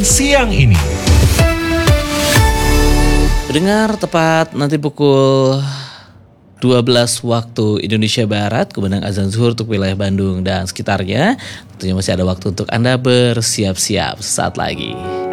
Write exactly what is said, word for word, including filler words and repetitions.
Siang ini. Dengar tepat nanti pukul dua belas waktu Indonesia Barat, kemudian azan zuhur untuk wilayah Bandung dan sekitarnya. Tentunya masih ada waktu untuk Anda bersiap-siap sesaat lagi.